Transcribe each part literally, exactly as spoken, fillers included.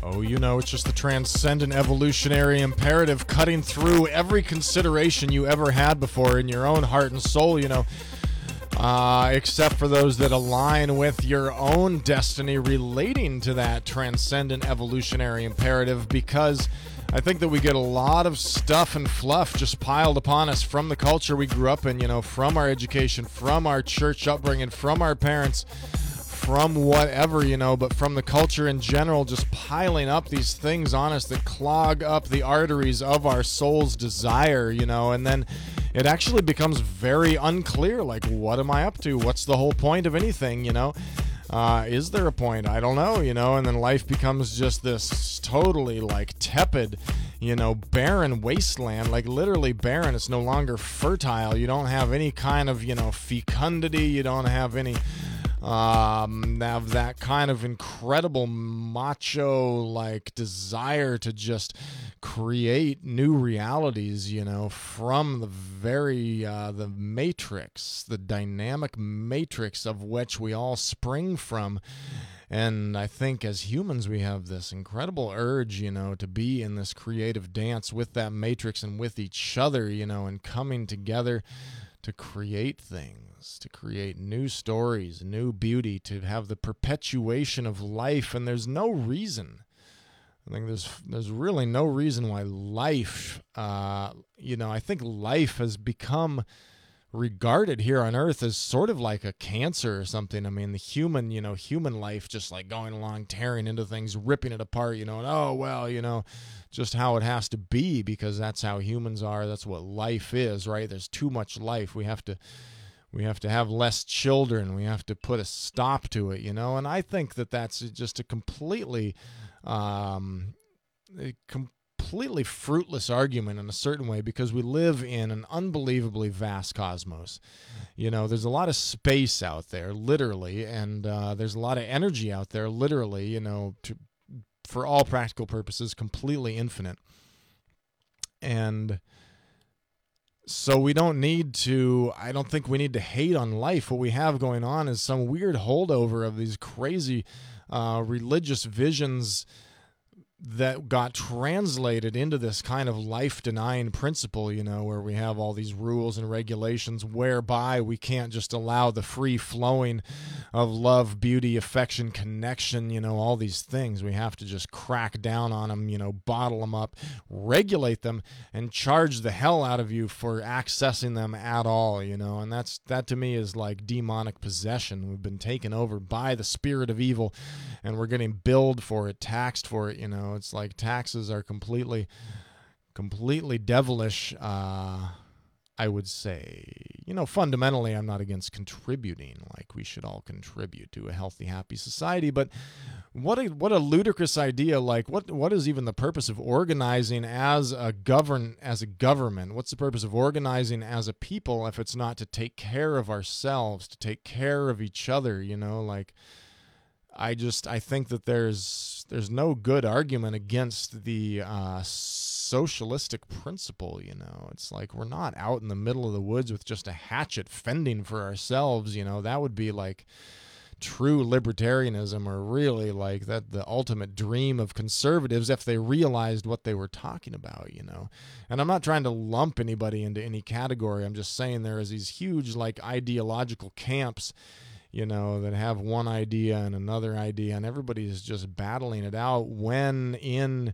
Oh, you know, it's just the transcendent evolutionary imperative cutting through every consideration you ever had before in your own heart and soul, you know, uh, except for those that align with your own destiny relating to that transcendent evolutionary imperative, because I think that we get a lot of stuff and fluff just piled upon us from the culture we grew up in, you know, from our education, from our church upbringing, from our parents, from whatever, you know, but from the culture in general, just piling up these things on us that clog up the arteries of our soul's desire, you know, and then it actually becomes very unclear, like, what am I up to? What's the whole point of anything, you know? Uh, is there a point? I don't know, you know, and then life becomes just this totally, like, tepid, you know, barren wasteland, like literally barren. It's no longer fertile. You don't have any kind of, you know, fecundity. You don't have any... Um, have that kind of incredible macho like desire to just create new realities, you know, from the very uh, the matrix, the dynamic matrix of which we all spring from. And I think as humans, we have this incredible urge, you know, to be in this creative dance with that matrix and with each other, you know, and coming together to create things, to create new stories, new beauty, to have the perpetuation of life. And there's no reason, I think there's there's really no reason why life, uh, you know, I think life has become regarded here on Earth as sort of like a cancer or something. I mean, the human, you know, human life just like going along, tearing into things, ripping it apart, you know, and oh, well, you know, just how it has to be because that's how humans are. That's what life is, right? There's too much life. We have to, we have to have less children. We have to put a stop to it, you know? And I think that that's just a completely, um, a com- completely fruitless argument in a certain way, because we live in an unbelievably vast cosmos. You know, there's a lot of space out there, literally, and uh, there's a lot of energy out there, literally, you know, to, for all practical purposes, completely infinite. And so we don't need to, I don't think we need to hate on life. What we have going on is some weird holdover of these crazy uh, religious visions that got translated into this kind of life-denying principle, you know, where we have all these rules and regulations whereby we can't just allow the free flowing of love, beauty, affection, connection, you know, all these things. We have to just crack down on them, you know, bottle them up, regulate them, and charge the hell out of you for accessing them at all, you know, and that's, that to me is like demonic possession. We've been taken over by the spirit of evil, and we're getting billed for it, taxed for it, you know. It's like taxes are completely, completely devilish, uh, I would say. You know, fundamentally, I'm not against contributing. Like, we should all contribute to a healthy, happy society. But what a what a ludicrous idea! Like, what what is even the purpose of organizing as a govern as a government? What's the purpose of organizing as a people if it's not to take care of ourselves, to take care of each other? You know, like. I just I think that there's there's no good argument against the uh, socialistic principle. You know, it's like we're not out in the middle of the woods with just a hatchet fending for ourselves. You know, that would be like true libertarianism, or really like that the ultimate dream of conservatives if they realized what they were talking about. You know, and I'm not trying to lump anybody into any category. I'm just saying there is these huge like ideological camps, you know, that have one idea and another idea, and everybody's just battling it out when in,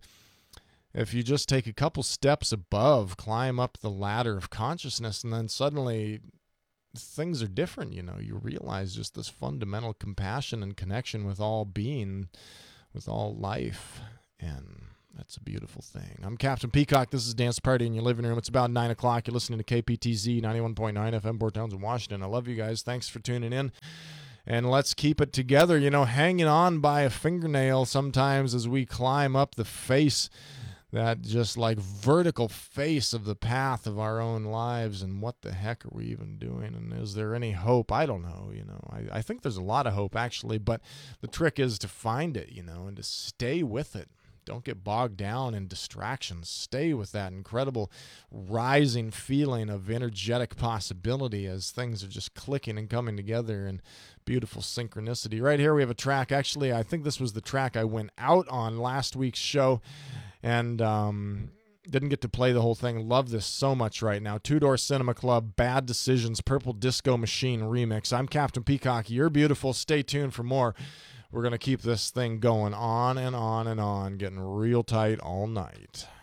if you just take a couple steps above, climb up the ladder of consciousness, and then suddenly things are different, you know, you realize just this fundamental compassion and connection with all being, with all life, and that's a beautiful thing. I'm Captain Peacock. This is Dance Party in your living room. It's about nine o'clock. You're listening to K P T Z ninety-one point nine F M, Port Townsend, Washington. I love you guys. Thanks for tuning in. And let's keep it together, you know, hanging on by a fingernail sometimes as we climb up the face, that just like vertical face of the path of our own lives. And what the heck are we even doing? And is there any hope? I don't know, you know. I, I think there's a lot of hope, actually. But the trick is to find it, you know, and to stay with it. don't get bogged down in distractions. Stay with that incredible rising feeling of energetic possibility as things are just clicking and coming together in beautiful synchronicity. Right here we have a track. Actually, I think this was the track I went out on last week's show, and um, didn't get to play the whole thing. Love this so much right now. Two Door Cinema Club, Bad Decisions, Purple Disco Machine remix. I'm Captain Peacock. You're beautiful. Stay tuned for more. We're going to keep this thing going on and on and on, getting real tight all night.